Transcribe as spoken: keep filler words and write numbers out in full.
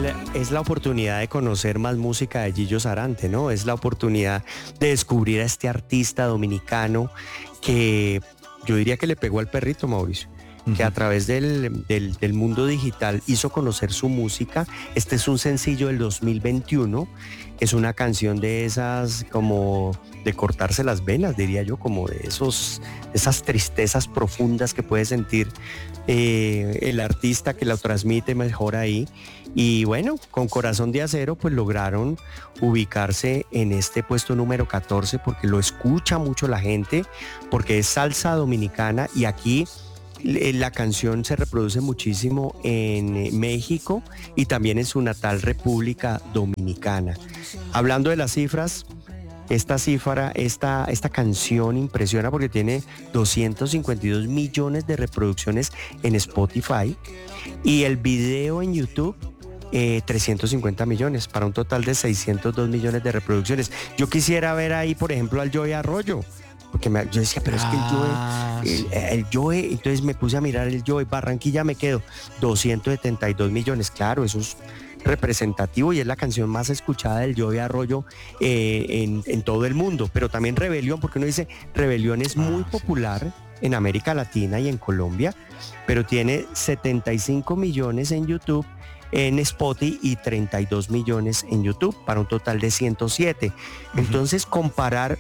final es la oportunidad de conocer más música de Gillo Sarante, ¿no? Es la oportunidad de descubrir a este artista dominicano que yo diría que le pegó al perrito, Mauricio, que a través del, del, del mundo digital hizo conocer su música. Este es un sencillo del dos mil veintiuno, es una canción de esas como de cortarse las venas, diría yo, como de esos, esas tristezas profundas que puede sentir eh, el artista que la transmite mejor ahí. Y bueno, con Corazón de Acero pues lograron ubicarse en este puesto número catorce porque lo escucha mucho la gente, porque es salsa dominicana y aquí la canción se reproduce muchísimo en México y también en su natal República Dominicana. Hablando de las cifras, esta cifra, esta, esta canción impresiona porque tiene doscientos cincuenta y dos millones de reproducciones en Spotify y el video en YouTube eh, trescientos cincuenta millones para un total de seiscientos dos millones de reproducciones. Yo quisiera ver ahí, por ejemplo, al Joey Arroyo. Porque me, yo decía, pero es que el Ah, Joe, sí. el, el Joe, entonces me puse a mirar el Joe, Barranquilla me quedo, doscientos setenta y dos millones, claro, eso es representativo y es la canción más escuchada del Joe Arroyo eh, en, en todo el mundo, pero también Rebelión, porque uno dice, Rebelión es muy Ah, sí. popular en América Latina y en Colombia, pero tiene setenta y cinco millones en YouTube, en Spotify y treinta y dos millones en YouTube, para un total de ciento siete. Entonces, comparar